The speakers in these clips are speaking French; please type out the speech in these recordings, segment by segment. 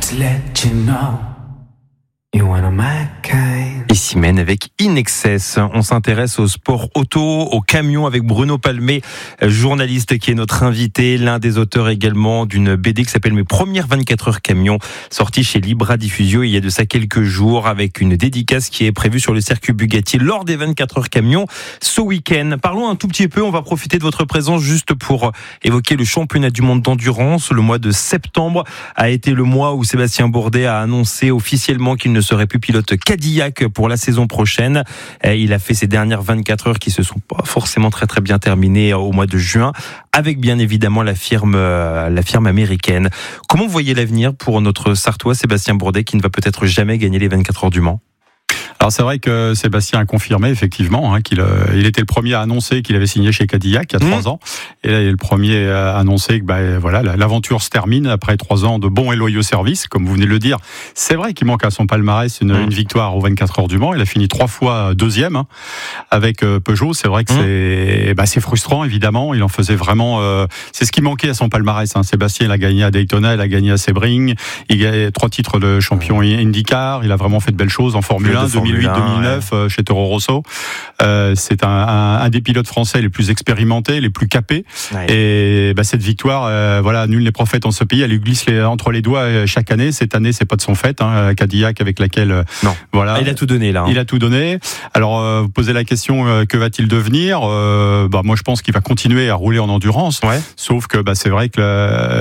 Just let you know you wanna my kind. Et Simène avec In Excess. On s'intéresse au sport auto, au camion avec Bruno Palmé, journaliste qui est notre invité, l'un des auteurs également d'une BD qui s'appelle Mes premières 24 heures camion, sortie chez Libra Diffusio il y a de ça quelques jours, avec une dédicace qui est prévue sur le circuit Bugatti lors des 24 heures camion ce week-end. Parlons un tout petit peu, on va profiter de votre présence juste pour évoquer le championnat du monde d'endurance. Le mois de septembre a été le mois où Sébastien Bourdet a annoncé officiellement qu'il ne serait plus pilote Cadillac pour la saison prochaine. Il a fait ses dernières 24 heures qui se sont pas forcément très très bien terminées au mois de juin, avec bien évidemment la firme américaine. Comment vous voyez l'avenir pour notre Sartois Sébastien Bourdet qui ne va peut-être jamais gagner les 24 heures du Mans? Alors c'est vrai que Sébastien a confirmé effectivement qu'il était le premier à annoncer qu'il avait signé chez Cadillac il y a 3 ans, et là il est le premier à annoncer que voilà, l'aventure se termine après 3 ans de bons et loyaux services, comme vous venez de le dire. C'est vrai qu'il manque à son palmarès une victoire aux 24 heures du Mans. Il a fini 3 fois deuxième avec Peugeot. C'est vrai que c'est frustrant évidemment. Il en faisait vraiment. C'est ce qui manquait à son palmarès. Sébastien, il a gagné à Daytona, il a gagné à Sebring, il a 3 titres de champion IndyCar. Il a vraiment fait de belles choses en Formule 1. 2008-2009 chez Toro Rosso. C'est un des pilotes français les plus expérimentés, les plus capés. Et cette victoire, nul n'est prophète en ce pays. Elle lui glisse entre les doigts chaque année. Cette année, c'est pas de son fait. Cadillac avec laquelle, voilà. Il a tout donné là. Il a tout donné. Alors, vous posez la question, que va-t-il devenir? Moi, je pense qu'il va continuer à rouler en endurance. Ouais. Sauf que, c'est vrai que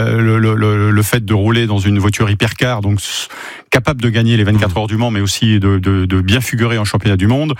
le fait de rouler dans une voiture hypercar, donc capable de gagner les 24 heures du Mans, mais aussi de bien figurer en championnat du monde,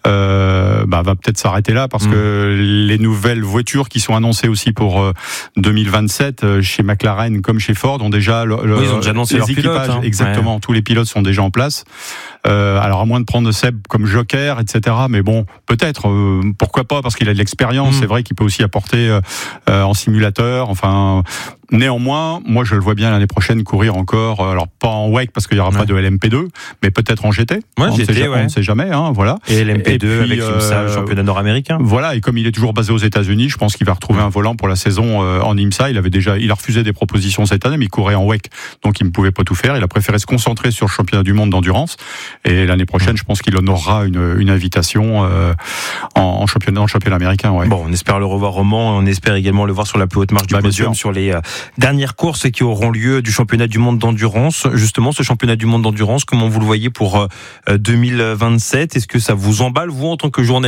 va peut-être s'arrêter là, parce que les nouvelles voitures qui sont annoncées aussi pour 2027 chez McLaren comme chez Ford ont déjà ils ont déjà annoncé leurs équipages. Pilotes, exactement, tous les pilotes sont déjà en place. Alors à moins de prendre Seb comme joker, etc. Mais bon, peut-être, pourquoi pas, parce qu'il a de l'expérience. C'est vrai qu'il peut aussi apporter en simulateur. Enfin, néanmoins, moi je le vois bien l'année prochaine courir encore. Alors pas en WEC parce qu'il y aura pas de LMP2, mais peut-être en GT. On ne sait jamais. Voilà. Et LMP2 avec IMSA, le championnat nord-américain. Voilà. Et comme il est toujours basé aux États-Unis, je pense qu'il va retrouver un volant pour la saison en IMSA. Il a refusé des propositions cette année, mais il courait en WEC, donc il ne pouvait pas tout faire. Il a préféré se concentrer sur le championnat du monde d'endurance. Et l'année prochaine, je pense qu'il honorera une invitation en championnat américain. Ouais. Bon, on espère le revoir au Mans. On espère également le voir sur la plus haute marche du podium sur les dernières courses qui auront lieu du championnat du monde d'endurance. Justement, ce championnat du monde d'endurance, comment vous le voyez pour 2027? Est-ce que ça vous emballe, vous, en tant que journaliste?